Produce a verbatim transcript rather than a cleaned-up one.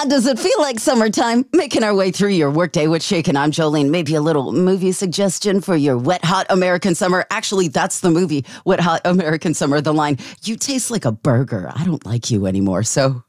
Does it feel like summertime? Making our way through your workday with Shaken. I'm Jolene. Maybe a little movie suggestion for your wet, hot American summer. Actually, that's the movie, Wet, Hot American Summer. The line, you taste like a burger. I don't like you anymore. So